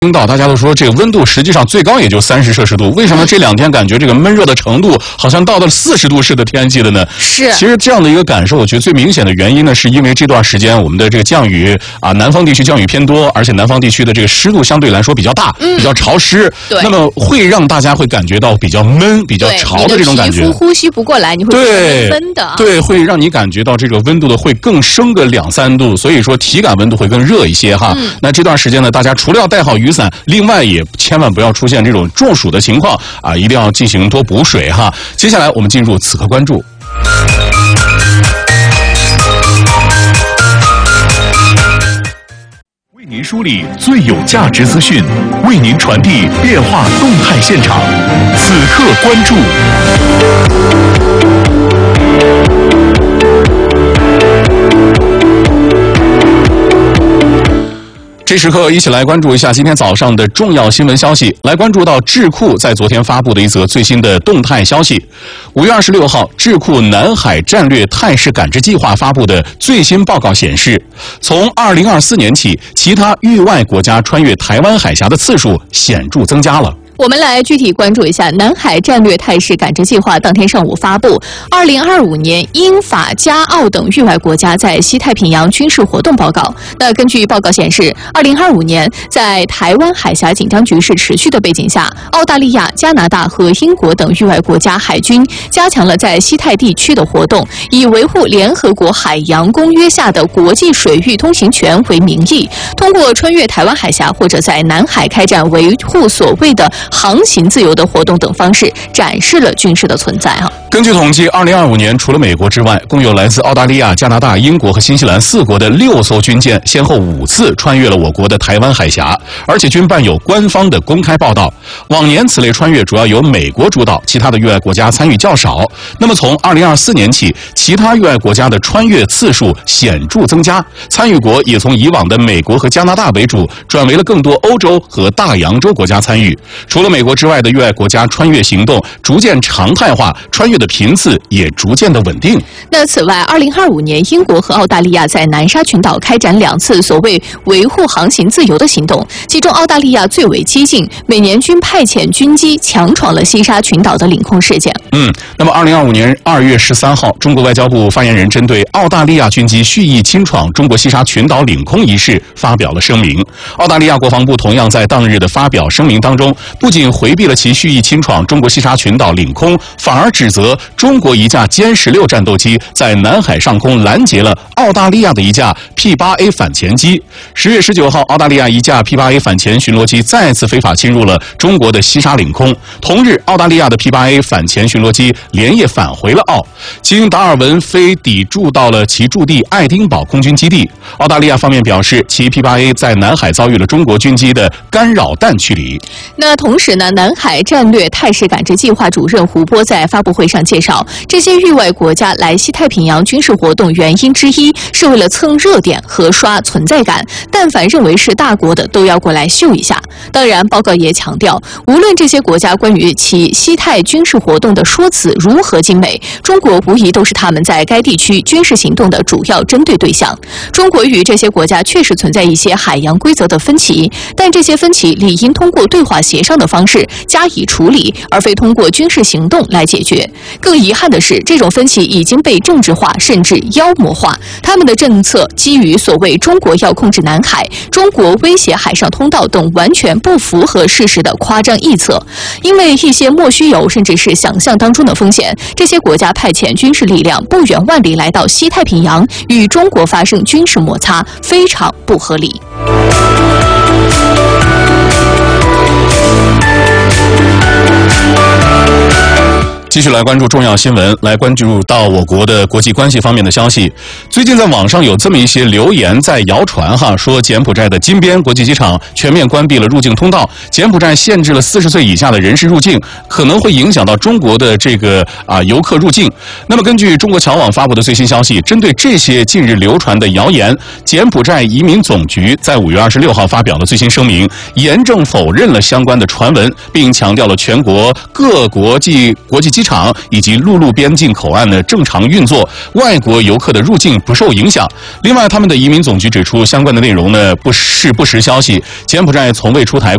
青岛大家都说这个温度实际上最高也就30摄氏度，为什么这2天感觉这个闷热的程度好像到了40度式的天气了呢？ 是， 其实这样的一个感受，我觉得最明显的原因呢，是因为这段时间我们的这个降雨啊，南方地区降雨偏多，而且南方地区的这个湿度相对来说比较大，比较潮湿， 对， 那么会让大家会感觉到比较闷、比较潮的这种感觉， 皮肤呼吸不过来，你会觉得闷的， 对，会让你感觉到这个温度的会更升个2、3度，所以说体感温度会更热一些哈。那这段时间呢，大家除了要带好雨伞，另外也千万不要出现这种中暑的情况啊，一定要进行多补水哈。接下来我们进入此刻关注。 为您梳理最有价值资讯，为您传递变化动态现场。此刻关注。 这时刻一起来关注一下今天早上的重要新闻消息。来关注到智库在昨天发布的一则最新的动态消息。5月26号，智库南海战略态势感知计划发布的最新报告显示，从2024年起，其他域外国家穿越台湾海峡的次数显著增加了。 我们来具体关注一下南海战略态势感知计划当天上午发布2025年英法加澳等域外国家在西太平洋军事活动报告。那根据报告显示，2025年在台湾海峡紧张局势持续的背景下，澳大利亚、加拿大和英国等域外国家海军加强了在西太地区的活动，以维护联合国海洋公约下的国际水域通行权为名义，通过穿越台湾海峡或者在南海开展维护所谓的航行自由的活动等方式，展示了军事的存在啊。 根据统计，2025年除了美国之外，共有来自澳大利亚、加拿大、英国和新西兰4国的6艘军舰，先后5次穿越了我国的台湾海峡，而且均伴有官方的公开报道。往年此类穿越主要由美国主导，其他的域外国家参与较少。那么从2024年起，其他域外国家的穿越次数显著增加，参与国也从以往的美国和加拿大为主，转为了更多欧洲和大洋洲国家参与。除了美国之外的域外国家穿越行动逐渐常态化，穿越的频次也逐渐的稳定。 那此外，2025年英国和澳大利亚在南沙群岛开展2次所谓维护航行自由的行动，其中澳大利亚最为激进，每年均派遣军机强闯了西沙群岛的领空事件。 那么2025年2月13号，中国外交部发言人针对澳大利亚军机蓄意侵闯中国西沙群岛领空一事发表了声明。澳大利亚国防部同样在当日的发表声明当中，不仅回避了其蓄意侵闯中国西沙群岛领空，反而指责中国一架歼16战斗机在南海上空拦截了澳大利亚的一架 P-8A 反潜机。10月19号，澳大利亚一架 P-8A 反潜巡逻机再次非法侵入了中国的西沙领空。同日，澳大利亚的 P-8A 反潜巡逻机连夜返回了澳，经达尔文飞抵驻到了其驻地爱丁堡空军基地。澳大利亚方面表示，其 P-8A 在南海遭遇了中国军机的干扰弹驱离。 那同时呢，南海战略态势感知计划主任胡波在发布会上介绍，这些域外国家来西太平洋军事活动原因之一是为了蹭热点和刷存在感，但凡认为是大国的都要过来秀一下。当然，报告也强调，无论这些国家关于其西太军事活动的说辞如何精美，中国无疑都是他们在该地区军事行动的主要针对对象。中国与这些国家确实存在一些海洋规则的分歧，但这些分歧理应通过对话协商的方式加以处理，而非通过军事行动来解决。更遗憾的是，这种分歧已经被政治化甚至妖魔化，他们的政策基于所谓中国要控制南海、中国威胁海上通道等完全不符合事实的夸张臆测。因为一些莫须有甚至是想象当中的风险，这些国家派遣军事力量不远万里来到西太平洋与中国发生军事摩擦，非常不合理。 继续来关注重要新闻，来关注到我国的国际关系方面的消息。最近在网上有这么一些流言在谣传说柬埔寨的金边国际机场全面关闭了入境通道，柬埔寨限制了40岁以下的人士入境，可能会影响到中国的这个游客入境。那么根据中国侨网发布的最新消息，针对这些近日流传的谣言，柬埔寨移民总局在5月26号发表了最新声明，严正否认了相关的传闻，并强调了全国各国际机机场以及陆路边境口岸的正常运作，外国游客的入境不受影响。另外，他们的移民总局指出，相关的内容呢不是不实消息，柬埔寨从未出台